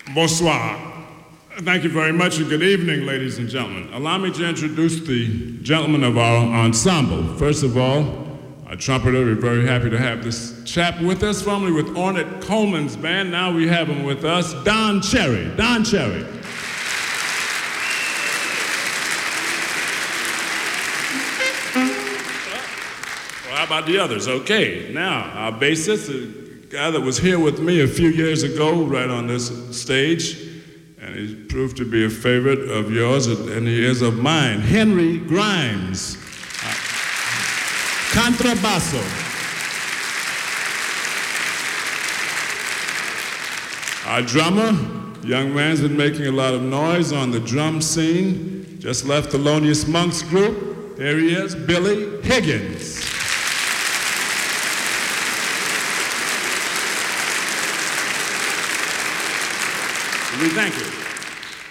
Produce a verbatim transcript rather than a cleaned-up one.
Bonsoir. Thank you very much and good evening, ladies and gentlemen. Allow me to introduce the gentlemen of our ensemble. First of all, our trumpeter, we're very happy to have this chap with us, formerly with Ornette Coleman's band. Now we have him with us, Don Cherry. Don Cherry. Well, how about the others? Okay, now our bassist, a guy that was here with me a few years ago, right on this stage, and he proved to be a favorite of yours, and he is of mine, Henry Grimes. Uh, contrabasso. Our drummer, young man's been making a lot of noise on the drum scene, just left Thelonious Monk's group. There he is, Billy Higgins. We thank you.